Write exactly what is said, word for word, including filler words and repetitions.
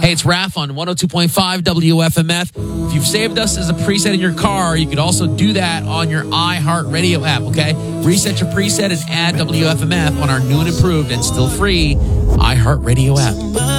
Hey, it's Raph on one oh two point five W F M F. If you've saved us as a preset in your car, you could also do that on your iHeartRadio app, okay? Reset your preset and add W F M F on our new and improved and still free iHeartRadio app.